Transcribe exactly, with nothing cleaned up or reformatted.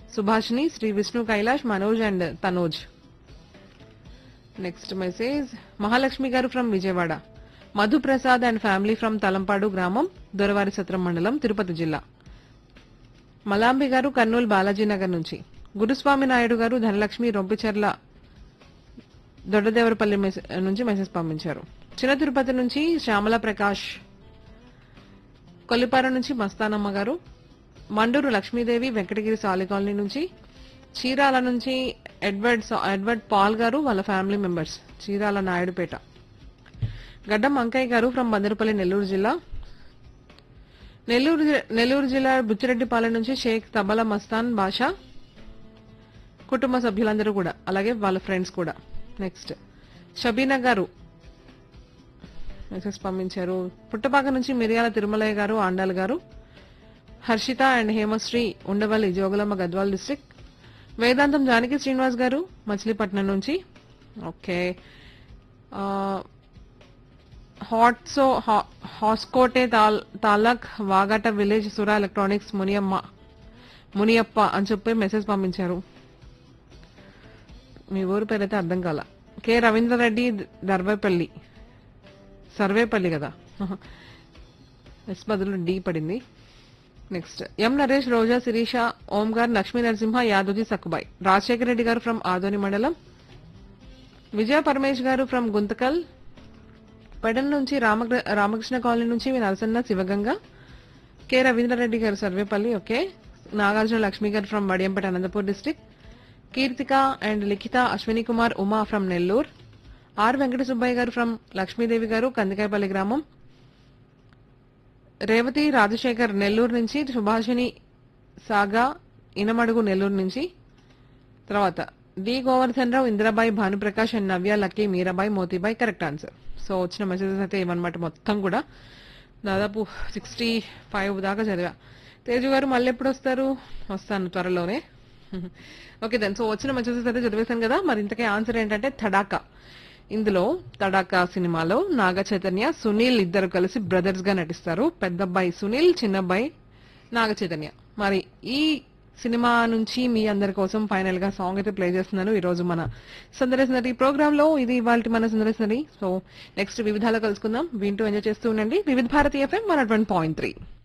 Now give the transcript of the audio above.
Subhashini, Shri Vishnu Kailash, Manoj and Tanoj. Next message Mahalakshmi గారు from Vijayawada. Madhu Prasad and family from Talampadu గ్రామం, దొరవారి సత్రం మండలం, తిరుపతి జిల్లా. మలాంబి గారు కర్నూలు బాలాజీనగర్ నుంచి. గురుస్వామి నాయుడు గారు ధనలక్ష్మి రొంపిచెర్ల దొడ్డదేవరపల్లి మెసే- నుంచి మెసేజ్ పంపించారు. చిన్న తిరుపతి నుంచి శ్యామల ప్రకాష్, కొల్లిపార నుంచి మస్తానమ్మ గారు, మండూరు లక్ష్మీదేవి వెంకటగిరి సాలి కాలనీ నుంచి, చీరాల నుంచి ఎడ్వర్డ్ సా- ఎడ్వర్డ్ పాల్ గారు వాళ్ళ ఫ్యామిలీ మెంబర్స్, చీరాల నాయుడుపేట. గడ్డం అంకయ్య గారు ఫ్రమ్ బందరపల్లి నెల్లూరు జిల్లా. నెల్లూరు జి- నెల్లూరు జిల్లా బుచ్చిరెడ్డిపాలెం నుంచి షేక్ తబలా మస్తాన్ బాషా కుటుంబ సభ్యులందరూ కూడా, అలాగే వాళ్ళ ఫ్రెండ్స్ కూడా. నెక్స్ట్ షబీనా గారు మెసేజ్ పంపించారు. పుట్టపాక నుంచి మిరియాల తిరుమలయ్య గారు, ఆండాల్ గారు, హర్షిత అండ్ హేమశ్రీ ఉండవల్లి, జోగులమ్మ, గద్వాల్ డిస్ట్రిక్ట్. వేదాంతం జానకి శ్రీనివాస్ గారు మచిలీపట్నం నుంచి. ఓకే. ఆ, హాట్సో హా- హాస్కోటే తాల్- తాలక్ వాగాట విలేజ్ సురా ఎలక్ట్రానిక్స్ మునియమ్మ మునియప్ప అని చెప్పి మెసేజ్ పంపించారు. మీ ఊరు పేరైతే అర్థం కాల. కె రవీంద్రరెడ్డి దర్వేపల్లి, సర్వేపల్లి కదా, ఎస్ బదులు డి పడింది. నెక్స్ట్ ఎం నరేష్, రోజా, శిరీష, ఓంగార్, లక్ష్మీ నరసింహ, యాదోజీ సక్కుబాయ్. రాజశేఖర రెడ్డి గారు ఫ్రమ్ ఆదోని మండలం. విజయ పరమేష్ గారు ఫ్రమ్ గుంతకల్. పెడన్ నుంచి రామగ్ర రామకృష్ణ కాలనీ నుంచి నరసన్న, శివగంగ. కె రవీంద్రరెడ్డి గారు సర్వేపల్లి. ఓకే. నాగార్జున లక్ష్మి గారు from Vadiyampeta, Anantapur district. Keerthika and Likhita, Ashwini Kumar, Uma from Nellore. Are Venkata Subbaiah గారు ఫ్రమ్ లక్ష్మీదేవి గారు, కందికాయపల్లి గ్రామం. రేవతి రాజశేఖర్ నెల్లూరు నుంచి. సుభాషిణి సాగా ఇనమడుగు నెల్లూరు నుంచి. తర్వాత D Govardhan Rao, Indirabai, Bhanuprakash and Navya, lucky, Mirabai, Motibai. Correct answer. So వచ్చిన మెసేజెస్ అయితే ఇవన్నమాట. మొత్తం కూడా దాదాపు సిక్స్టీ ఫైవ్ దాకా చదివా. తేజు గారు మళ్ళీ ఎప్పుడు వస్తారు? వస్తాను త్వరలోనే. Okay then. సో వచ్చిన మెసేజెస్ అయితే చదివేశాను కదా. మరి ఇంతకే ఆన్సర్ ఏంటంటే తడాకా. ఇందులో తడాకా సినిమాలో నాగ చైతన్య, సునీల్ ఇద్దరు కలిసి బ్రదర్స్ గా నటిస్తారు. పెద్దబ్బాయి సునీల్, చిన్నబ్బాయి నాగ చైతన్య. మరి ఈ సినిమా నుంచి మీ అందరి కోసం ఫైనల్ గా సాంగ్ అయితే ప్లే చేస్తున్నాను ఈ రోజు మన సందర్శనరీ ప్రోగ్రామ్ లో. ఇది ఇవాళ మన సందర్శనరీ. సో నెక్స్ట్ వివిధాలో కలుసుకుందాం. వింటూ ఎంజాయ్ చేస్తూ ఉండండి వివిధ Bharati FM one point three.